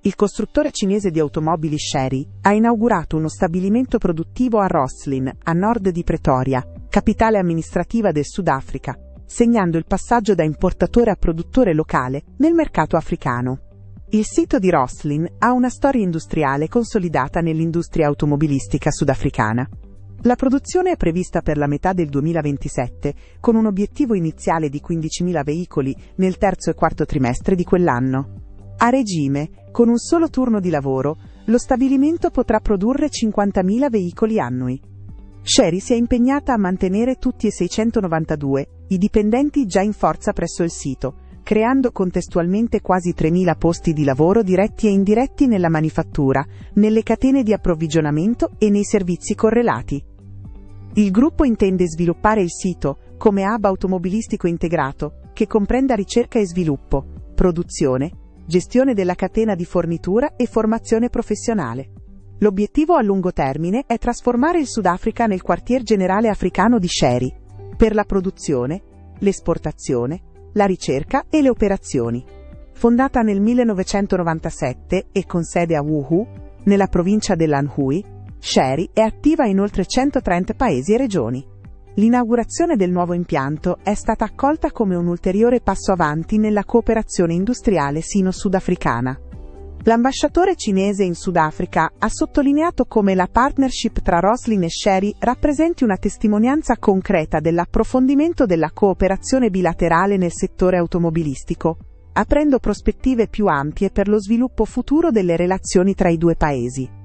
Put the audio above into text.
Il costruttore cinese di automobili Chery ha inaugurato uno stabilimento produttivo a Rosslyn, a nord di Pretoria, capitale amministrativa del Sudafrica, segnando il passaggio da importatore a produttore locale nel mercato africano. Il sito di Rosslyn ha una storia industriale consolidata nell'industria automobilistica sudafricana. La produzione è prevista per la metà del 2027, con un obiettivo iniziale di 15.000 veicoli nel terzo e quarto trimestre di quell'anno. A regime, con un solo turno di lavoro, lo stabilimento potrà produrre 50.000 veicoli annui. Chery si è impegnata a mantenere tutti e 692 i dipendenti già in forza presso il sito, creando contestualmente quasi 3.000 posti di lavoro diretti e indiretti nella manifattura, nelle catene di approvvigionamento e nei servizi correlati. Il gruppo intende sviluppare il sito come hub automobilistico integrato, che comprenda ricerca e sviluppo, produzione, gestione della catena di fornitura e formazione professionale. L'obiettivo a lungo termine è trasformare il Sudafrica nel quartier generale africano di Chery, per la produzione, l'esportazione, la ricerca e le operazioni. Fondata nel 1997 e con sede a Wuhu, nella provincia dell'Anhui, Chery è attiva in oltre 130 paesi e regioni. L'inaugurazione del nuovo impianto è stata accolta come un ulteriore passo avanti nella cooperazione industriale sino-sudafricana. L'ambasciatore cinese in Sudafrica ha sottolineato come la partnership tra Rosslyn e Chery rappresenti una testimonianza concreta dell'approfondimento della cooperazione bilaterale nel settore automobilistico, aprendo prospettive più ampie per lo sviluppo futuro delle relazioni tra i due paesi.